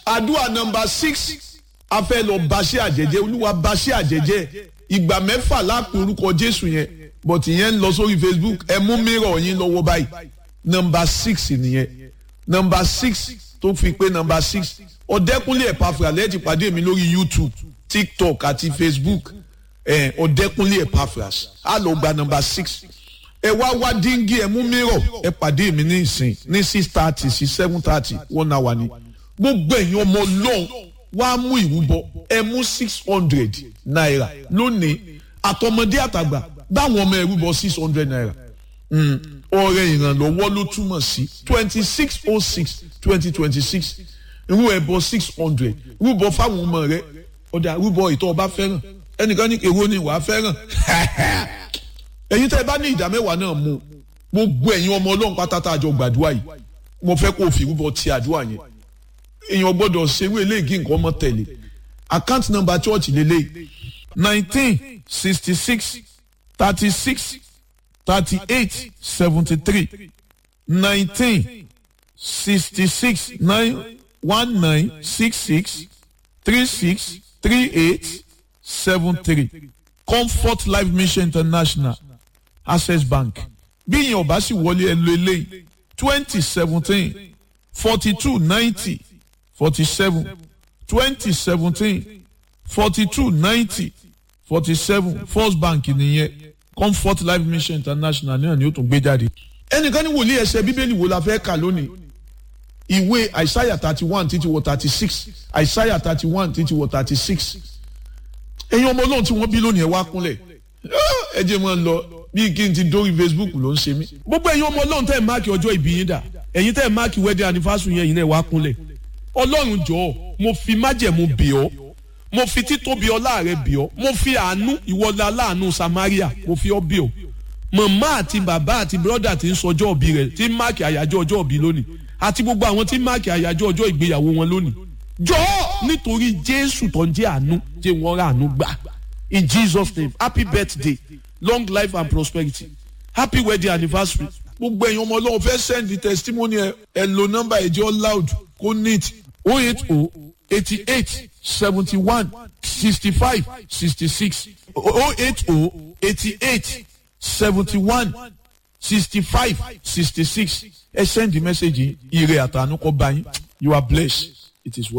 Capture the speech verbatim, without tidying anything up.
àdúrà nọmba six a fẹ́ lọ baṣẹ́ àjẹjẹ́ olúwa baṣẹ́ àjẹjẹ́ ìgbà mẹ́fà lápò orúkọ jésù yẹn but ìyẹn ń lọ sórí facebook ẹ mú mìíràn yín lọ́wọ́ báyìí nọmba six nìyẹn nọmba six tó fi pé nọmba six ọ̀dẹ́kúnlé Epafras lẹ́ẹ̀tì pàdé mi lórí youtube tiktok àti facebook ẹ̀ ọ̀dẹ́kúnlé Epafras á lọ gba nọmba six ẹ wá wá díngí ẹ mú mìíràn ẹ pàdé mi ní ìsìn ní six thirty sí seven thirty one hour ni gbogbo ẹ̀yin ọmọ ọlọ́run wá mú ìrúbọ ẹ mú six hundred naira lónìí àtọmọdé àtàgbà báwọn ọmọ ìrúbọ six hundred naira ọrẹ ìrànlọ́wọ́ ló túmọ̀ sí twenty six oh six twenty twenty six irú ẹbọ six hundred rúbọ fáwọn ọmọ rẹ ọdà rúbọ ìtọ́ ọba fẹ́ràn ẹnìkan ní èwo ni wàá fẹ́ràn ẹ̀yin tẹ́ ẹ bá ní ìdá mẹ́wàá náà mú gbogbo ẹ̀yin ọmọ ọlọ́run pátátá àjọ gbàdúrà yìí mo fẹ́ kó o fi rúbọ ti àdúrà yẹn èèyàn gbọ́dọ̀ ṣerú eléyìí nǹkan ọmọ tẹ̀lé account number church lélẹ́yìí nineteen sixty six thirty six thirty eight seventy three nineteen sixty six nine one nine six six three six three eight seven three Comfort Life Mission International Access Bank bí ìyẹn ọba sì wọlé ẹ lo eléyìí twenty seventeen forty two ninety forty seven twenty seventeen forty two ninety forty seven First Bank nìyẹn Comfort Life Mission International náà ni ó tún gbé jáde. ẹnìkan ní wòlíì ẹsẹ̀ bíbélì wo la fẹ́ kà lónìí ìwé Àìsáyà thirty one títí wọ thirty six Àìsáyà thirty one títí wọ thirty six ẹ̀yin ọmọ ọlọ́run tí wọ́n bí lónìí ẹ̀ wá kúnlẹ̀ ẹ jẹ́ mọ́ ń lọ bí kí n ti dórí Facebook ló ń ṣe mí. gbogbo ẹ̀yin ọmọ ọlọ́run tẹ́ ẹ̀ máàkì ọjọ́ ìbí yín dà ẹ̀yin tẹ́ ẹ̀ máàkì wedding anniversary yẹn yìí náà wá kúnlẹ̀ ọlọ́run jọ̀ọ́ mo fi májẹ̀mú bì ọ́ mo fi títóbi ọlá rẹ bì ọ́ mo fi àánú ìwọlá aláàánú Samaria mo fi ọ́ bì ọ́ màmá àti bàbá àti brọ́dà tí ń sọjọ́ òbí rẹ̀ tí ń máàkì àyájọ́ ọjọ́ òbí lónìí àti gbogbo àwọn tí ń máàkì àyájọ́ ọjọ́ ìgbéyàwó wọn lónìí jọ̀ọ́ nítorí Jésù tó ń jẹ́ àánú tí wọ́n rà àánú gbà in Jesus name happy birthday long life and prosperity happy wedding anniversary. gbogbo ẹ̀yin ọmọ ọlọ́run fẹ́ send the testimony ẹ ẹ lo nọ́mbà ẹ̀jẹ̀ loud kó neat oh eight oh eighty eight seventy one sixty five sixty six oh eight oh eighty eight seventy one sixty five sixty six ẹ send the message ire àtànú kó bá yín you are blessed it is well.